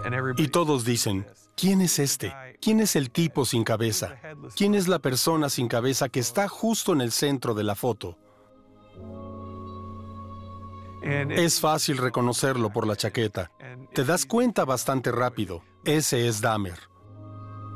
Y todos dicen, ¿quién es este? ¿Quién es el tipo sin cabeza? ¿Quién es la persona sin cabeza que está justo en el centro de la foto? Es fácil reconocerlo por la chaqueta. Te das cuenta bastante rápido. Ese es Dahmer.